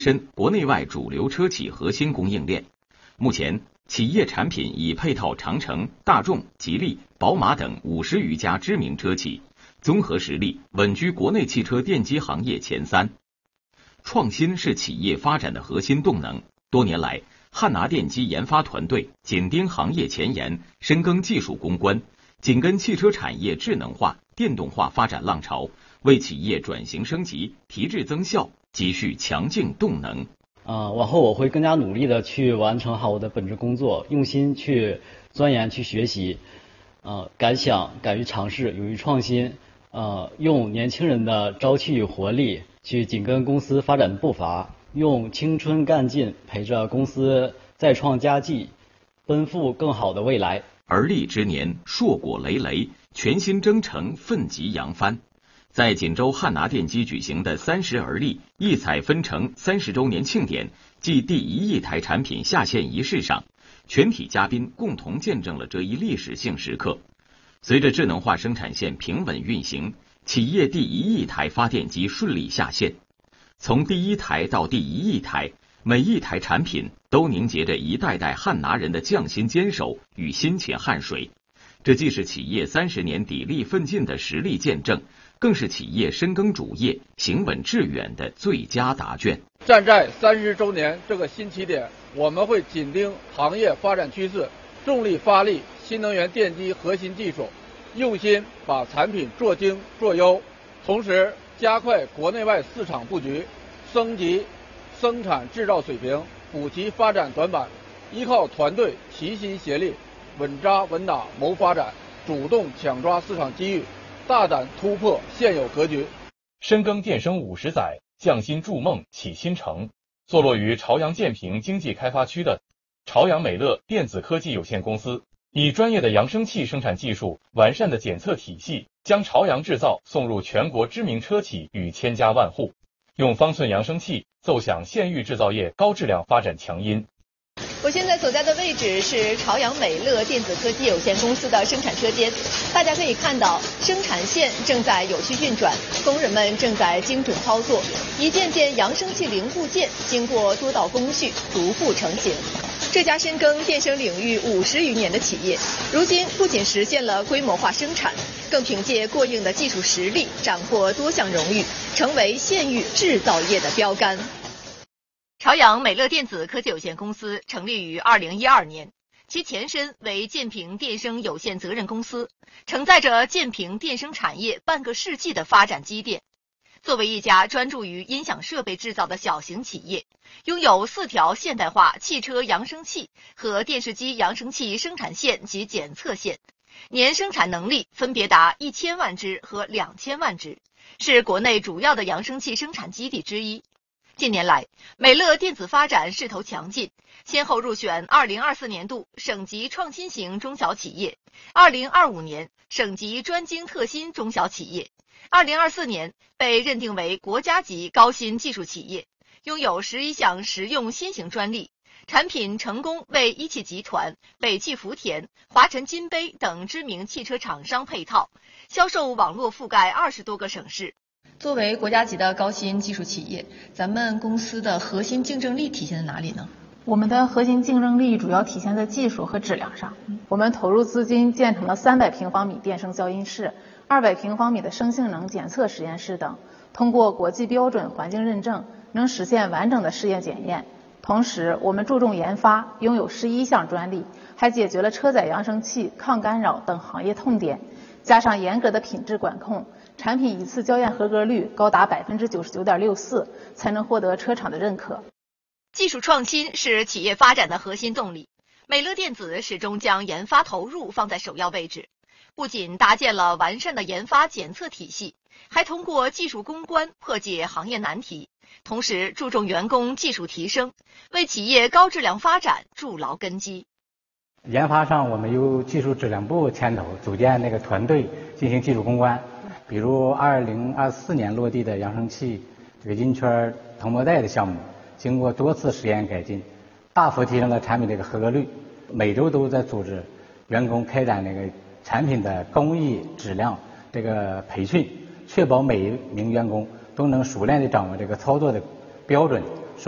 深国内外主流车企核心供应链。目前，企业产品已配套长城、大众、吉利、宝马等50余家知名车企，综合实力稳居国内汽车电机行业前3。创新是企业发展的核心动能。多年来，汉拿电机研发团队紧盯行业前沿，深耕技术攻关，紧跟汽车产业智能化、电动化发展浪潮，为企业转型升级、提质增效积蓄强劲动能。 往后我会更加努力的去完成好我的本职工作，用心去钻研、去学习，敢想、敢于尝试、勇于创新，用年轻人的朝气与活力去紧跟公司发展的步伐，用青春干劲陪着公司再创佳绩，奔赴更好的未来。 而立之年，硕果累累，全新征程奋楫扬帆。在锦州汉拿电机举行的30而立异彩纷呈30周年庆典暨第1亿台产品下线仪式上，全体嘉宾共同见证了这一历史性时刻。随着智能化生产线平稳运行，企业第1亿台发电机顺利下线。从第1台到第1亿台，每一台产品都凝结着一代代汉拿人的匠心坚守与辛勤汗水。这既是企业30年砥砺奋进的实力见证，更是企业深耕主业、行稳致远的最佳答卷。 站在30周年这个新起点，我们会紧盯行业发展趋势，重力发力新能源电机核心技术，用心把产品做精做优，同时加快国内外市场布局，升级生产制造水平，补齐发展短板，依靠团队齐心协力，稳扎稳打谋发展，主动抢抓市场机遇，大胆突破现有格局。 深耕电声50载，匠心筑梦启新城。坐落于朝阳建平经济开发区的朝阳美乐电子科技有限公司，以专业的扬声器生产技术、完善的检测体系，将朝阳制造送入全国知名车企与千家万户，用方寸扬声器奏响县域制造业高质量发展强音。 我现在所在的位置是朝阳美乐电子科技有限公司的生产车间，大家可以看到，生产线正在有序运转，工人们正在精准操作，一件件扬声器零部件经过多道工序逐步成型。这家深耕电声领域50余年的企业，如今不仅实现了规模化生产，更凭借过硬的技术实力，斩获多项荣誉，成为县域制造业的标杆。朝阳美乐电子科技有限公司成立于2012年，其前身为建平电声有限责任公司，承载着建平电声产业半个世纪的发展积淀。作为一家专注于音响设备制造的小型企业，拥有4条现代化汽车扬声器和电视机扬声器生产线及检测线，年生产能力分别达1000万只和2000万只，是国内主要的扬声器生产基地之一。近年来，美乐电子发展势头强劲，先后入选2024年度省级创新型中小企业，2025年省级专精特新中小企业，2024年被认定为国家级高新技术企业，拥有11项实用新型专利，产品成功为一汽集团、北汽福田、华晨金杯等知名汽车厂商配套，销售网络覆盖20多个省市。作为国家级的高新技术企业，咱们公司的核心竞争力体现在哪里呢？ 我们的核心竞争力主要体现在技术和质量上。我们投入资金建成了300平方米电声消音室、200平方米的声性能检测实验室等，通过国际标准环境认证，能实现完整的试验检验。同时，我们注重研发，拥有11项专利，还解决了车载扬声器、抗干扰等行业痛点，加上严格的品质管控，产品一次校验合格率高达99.64%，才能获得车厂的认可。 技术创新是企业发展的核心动力，美乐电子始终将研发投入放在首要位置，不仅搭建了完善的研发检测体系，还通过技术攻关破解行业难题，同时注重员工技术提升，为企业高质量发展筑牢根基。 研发上，我们由技术质量部牵头组建团队进行技术攻关，比如2024年落地的扬声器音圈腾膜带的项目，经过多次实验改进，大幅提升了产品合格率。每周都在组织员工开展产品的工艺质量培训，确保每一名员工都能熟练地掌握操作的标准